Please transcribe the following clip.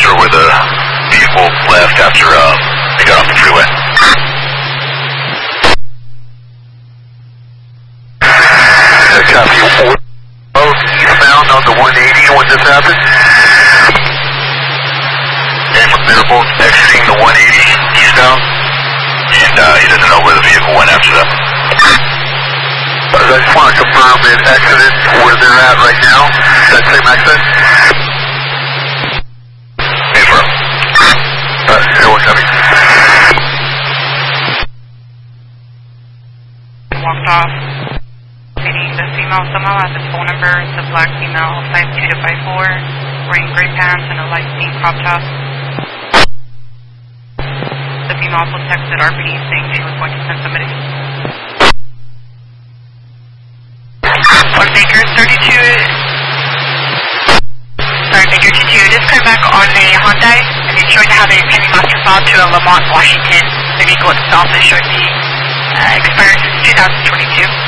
sure where the vehicle left after they got off the freeway. Copy. Both eastbound on the 180 when this happened. And they're both exiting the 180 eastbound. And he doesn't know where the vehicle went after that. I just want to confirm it exited where they're at right now. That same exit? Confirm. Everyone copy. Walked off. The female somehow has a phone number. It's a black female, 52 to 54, wearing gray pants and a light pink crop top. The female also texted RPD saying she was going to send somebody. On Baker 32. Sorry, Baker 22. Just come back on a Hyundai, and it's showing to have a pending master file to a Lamont, Washington. The vehicle itself is showing the expired since 2022.